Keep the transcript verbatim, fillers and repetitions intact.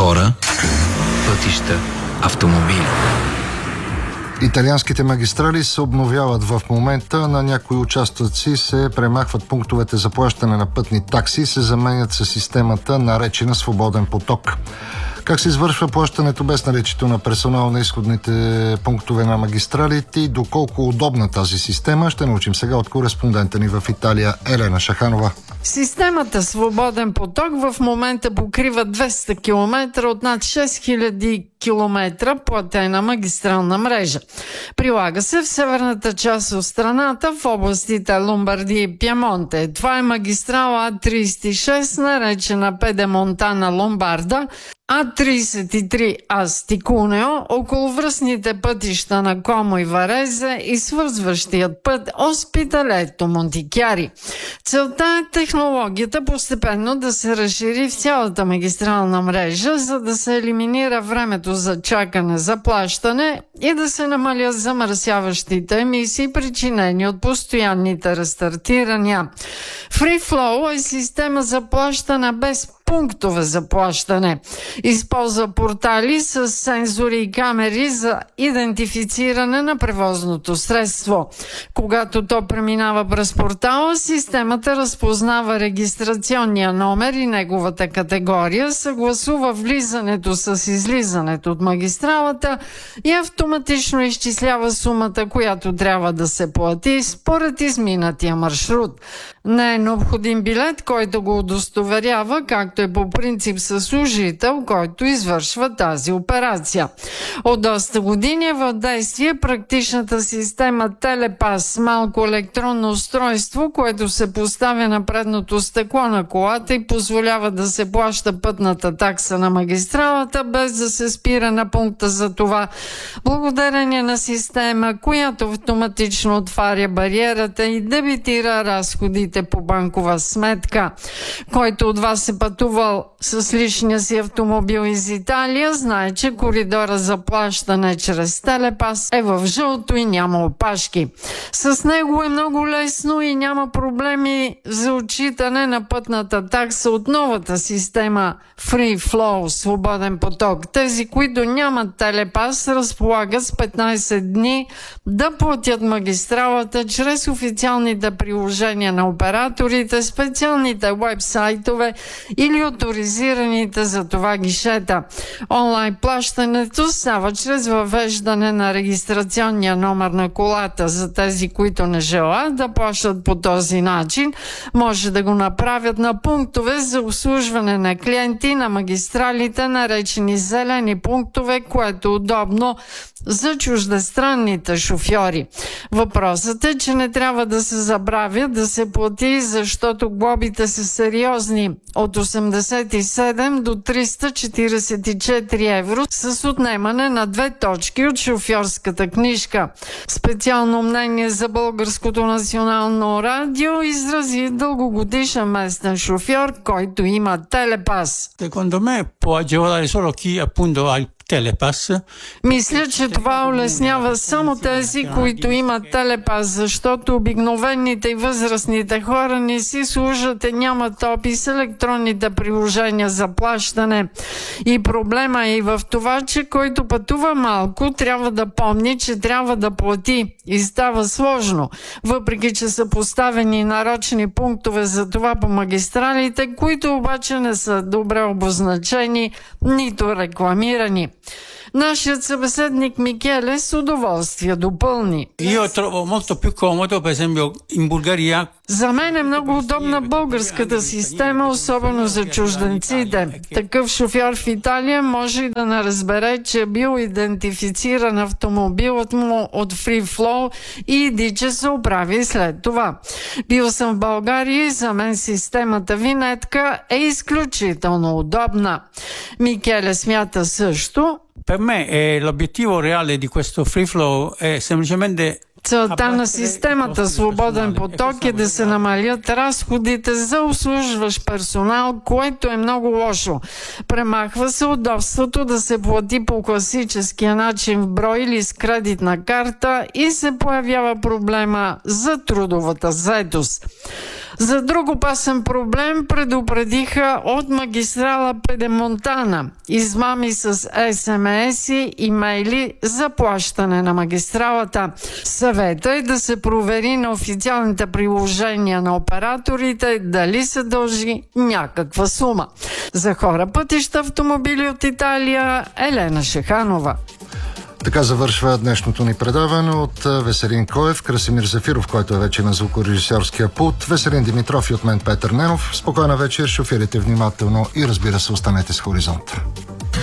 хора, пътища, автомобили. Италианските магистрали се обновяват в момента. На някои участъци се премахват пунктовете за плащане на пътни такси и се заменят с системата, наречена свободен поток. Как се извършва плащането без наличието на персонал на изходните пунктове на магистралите и доколко удобна тази система, ще научим сега от кореспондента ни в Италия Елена Шаханова. Системата Свободен поток в момента покрива двеста километра от над шест хиляди километра платена магистрална мрежа. Прилага се в северната част от страната, в областите Ломбардия и Пиемонте. Това е магистрала А тридесет и шест, наречена Педемонтана Ломбарда, А тридесет и три Астикунео, околовръстните пътища на Комо и Варезе и свързващият път Оспиталето Монтикяри. Целта е технологията постепенно да се разшири в цялата магистрална мрежа, за да се елиминира времето за чакане за плащане и да се намалят замърсяващите емисии, причинени от постоянните рестартирания. Free Flow е система за плащане без пунктове за плащане. Използва портали с сензори и камери за идентифициране на превозното средство. Когато то преминава през портала, системата разпознава регистрационния номер и неговата категория, съгласува влизането с излизането от магистралата и автоматично изчислява сумата, която трябва да се плати според изминатия маршрут. Не е необходим билет, който го удостоверява, както е по принцип със служител, който извършва тази операция. От доста години е в действие практичната система Телепас, малко електронно устройство, което се поставя на предното стъкло на колата и позволява да се плаща пътната такса на магистралата, без да се спира на пункта за това, благодарение на система, която автоматично отваря бариерата и дебитира разходите по банкова сметка. Който от вас е пътувал с личния си автомобил из Италия, знае, че коридора за плащане чрез Телепас е в жълто и няма опашки. С него е много лесно и няма проблеми за отчитане на пътната такса от новата система Free Flow, свободен поток. Тези, които нямат Телепас, разполагат с петнайсет дни да платят магистралата чрез официалните приложения на операторите, специалните уебсайтове или оторизираните за това гишета. Онлайн плащането става чрез въвеждане на регистрационния номер на колата. За тези, които не желаят да плащат по този начин, може да го направят на пунктове за обслужване на клиенти на магистралите, наречени зелени пунктове, което е удобно за чуждестранните шофьори. Въпросът е, че не трябва да се забравя да се плати, защото глобите са сериозни – от осемдесет и седем до триста четирийсет и четири евро с отнемане на две точки от шофьорската книжка. Специално мнение за Българското национално радио изрази дългогодишен местен шофьор, който има Телепас. Secondo me può agevolare solo chi appunto ha il Телепас. Мисля, че това улеснява само тези, които имат Телепас, защото обикновените и възрастните хора не си служат и нямат опит с електронните приложения за плащане. И проблема е и в това, че който пътува малко, трябва да помни, че трябва да плати. И става сложно, въпреки че са поставени нарочни пунктове за това по магистралите, които обаче не са добре обозначени, нито рекламирани. Нашият събеседник Микеле с удоволствие допълни. За мен е много удобна българската система, особено за чужденците. Такъв шофьор в Италия може и да не разбере, че е бил идентифициран автомобилът му от Free Flow и иди, че се оправи след това. Бил съм в България и за мен системата винетка е изключително удобна. Микеле смята също. Per me eh, l'obiettivo reale di questo free flow è semplicemente Целта на системата Свободен поток е да се намалят разходите за обслужващ персонал, което е много лошо. Премахва се удобството да се плати по класическия начин в брой или с кредитна карта и се появява проблема за трудовата заетост. За друг опасен проблем предупредиха от магистрала Педемонтана. Измами с ес ем ес-и, имейли за плащане на магистралата. Съвета е да се провери на официалните приложения на операторите дали се дължи някаква сума. За Хора пътища автомобили от Италия, Елена Шеханова. Така завършва днешното ни предаване от Веселин Коев, Красимир Зефиров, който е вече на звукорежисьорския пулт, Веселин Димитров и от мен Петър Ненов. Спокойна вечер, шофирайте внимателно и разбира се, останете с Хоризонт.